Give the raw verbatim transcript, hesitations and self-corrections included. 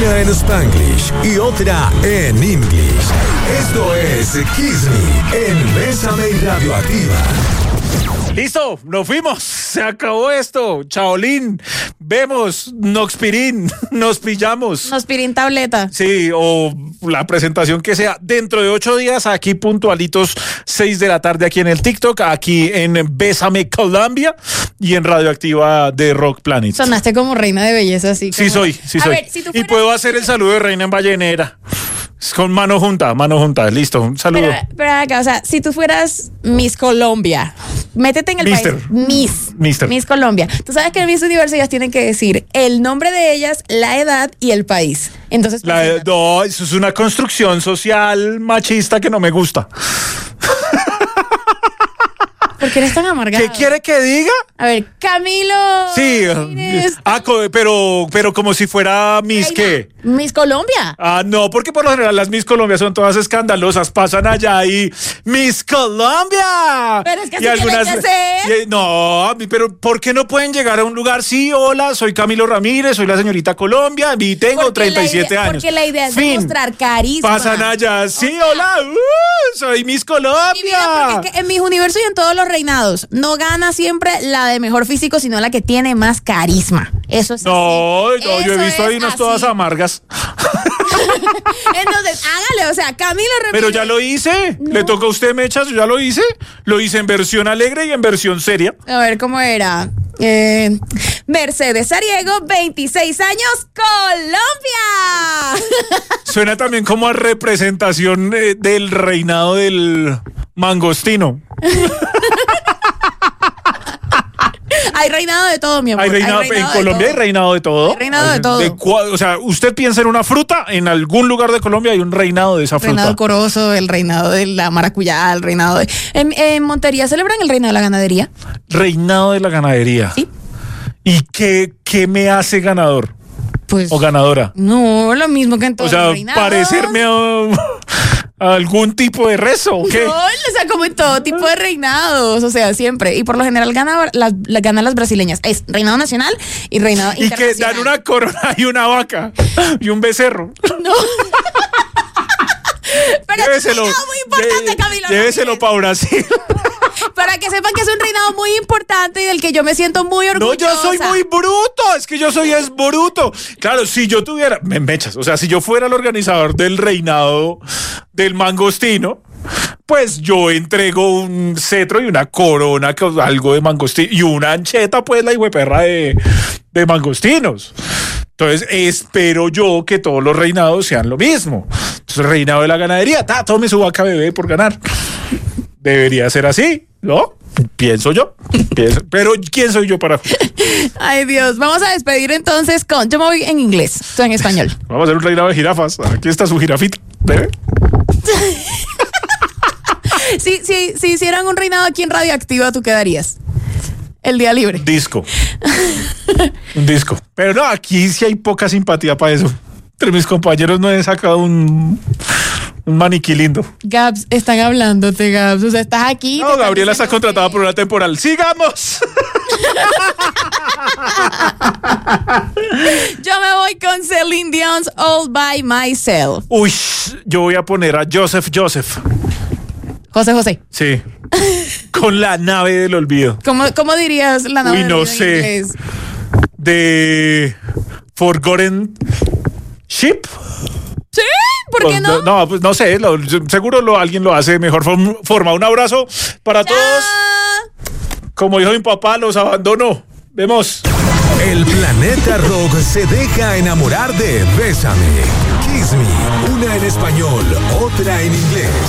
Una en Spanglish y otra en English. Esto es Kiss Me en Bésame y Radioactiva. Listo, nos fuimos, se acabó esto. Chaolín, vemos, Noxpirin, nos pillamos. Noxpirin tableta. Sí, o la presentación que sea. Dentro de ocho días, aquí puntualitos, seis de la tarde, aquí en el TikTok, aquí en Bésame Colombia y en Radioactiva de Rock Planet. Sonaste como reina de belleza, así. Sí soy, sí A soy. ver, si tú Y fueras- puedo hacer el saludo de reina en ballenera. Con mano junta, mano junta, listo, un saludo. Pero, pero acá, o sea, si tú fueras Miss Colombia, métete en el Mister. país. Miss. Mister. Miss Colombia. Tú sabes que en Miss Universo ellas tienen que decir el nombre de ellas, la edad y el país. Entonces, La, preséntate. no, eso es una construcción social machista que no me gusta. ¿Por qué eres tan amargado? ¿Qué quiere que diga? A ver, Camilo. Sí, Ramírez, ah, co- pero, pero como si fuera Miss reina. qué. Miss Colombia. Ah, no, porque por lo general las Miss Colombia son todas escandalosas, pasan allá y Miss Colombia. Pero es que así tiene que ser. y- no, pero ¿por qué no pueden llegar a un lugar? Sí, hola, soy Camilo Ramírez, soy la señorita Colombia y tengo Porque treinta y siete la idea- años. Porque la idea es Fin. demostrar carisma. Pasan allá, sí, O sea, hola, uh, soy Miss Colombia. Mi vida, porque es que en mis universos y en todos los reinados no gana siempre la de mejor físico, sino la que tiene más carisma. Eso es No, así. no, yo he Eso visto es ahí unas así. todas amargas. Entonces, hágale, o sea, Camilo Ramírez. Pero ya lo hice. No. Le toca a usted, Mechas, yo ya lo hice. Lo hice en versión alegre y en versión seria. A ver, ¿cómo era? Eh, Mercedes Ariego, veintiséis años, Colombia. Suena también como a representación eh, del reinado del mangostino. Hay reinado de todo, mi amor. Hay reinado, en de Colombia hay todo. reinado de todo. Hay reinado de todo. cua- o sea, usted piensa en una fruta, en algún lugar de Colombia hay un reinado de esa El reinado fruta. corozo, el reinado de la maracuyá, el reinado de... En, en Montería celebran el reinado de la ganadería. Reinado de la ganadería. Sí. ¿Y qué, qué me hace ganador Pues... o ganadora? No, lo mismo que en O todos sea, los reinados. parecerme a, a algún tipo de rezo, ¿o qué? No, o sea, como en todo tipo de reinados, o sea, siempre. Y por lo general gana, las, la- ganan las brasileñas. Es reinado nacional y reinado Y que internacional. dan una corona y una vaca y un becerro. No. Pero es un Lléveselo. reinado muy importante, lle- Camilo Lléveselo Ramírez. para Brasil. Para que sepan que es un reinado muy importante y del que yo me siento muy No, orgullosa. yo soy muy bruto. Es que yo soy es bruto. Claro, si yo tuviera. Me mechas. O sea, si yo fuera el organizador del reinado del mangostino, pues yo entrego un cetro y una corona, que- algo de mangostino. Y una ancheta, pues, la hijueperra de, de mangostinos. Entonces, espero yo que todos los reinados sean lo mismo. Entonces, el reinado de la ganadería, ta, tome su vaca bebé por ganar. Debería ser así, ¿no? Pienso yo. Pienso- pero ¿quién soy yo para...? Ay, Dios. Vamos a despedir entonces con... Yo me voy en inglés, tú en español. Vamos a hacer un reinado de jirafas. Aquí está su jirafita. ¿Bebé? Si, si, si hicieran un reinado aquí en Radioactiva, ¿tú quedarías? El día libre. Disco. Un disco. Pero no, aquí sí hay poca simpatía para eso. Entre mis compañeros no he sacado un, un maniquí lindo. Gabs, están hablándote, Gabs. O sea, estás aquí. te No, están Gabriela está diciendo contratada que- por una temporal. ¡Sigamos! Yo me voy con Celine Dion's All By Myself. Uy, yo voy a poner a Joseph Joseph. José José. Sí. Con la nave del olvido. ¿Cómo, cómo dirías la nave Uy, del no olvido en sé. inglés? De Forgotten Ship. ¿Sí? ¿Por qué no? No, pues no sé, lo- seguro lo, alguien lo hace de mejor form- forma. Un abrazo para todos. Ah, Como dijo mi papá, los abandono. Vemos. El planeta rock se deja enamorar de Bésame. Kiss Me, una en español, otra en inglés.